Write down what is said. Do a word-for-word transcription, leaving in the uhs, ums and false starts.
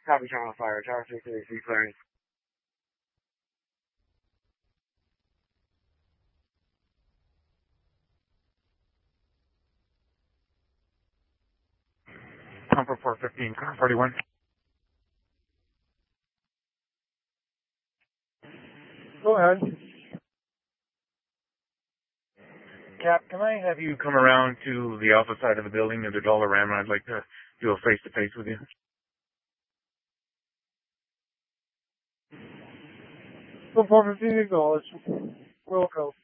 Copy, Charlie Fire, Tower three thirty-three clearing. Comfort four fifteen, car forty-one. Go ahead. Cap, can I have you come around to the alpha side of the building near the Dollarama? I'd like to do a face-to-face with you. four fifteen acknowledged. Will go.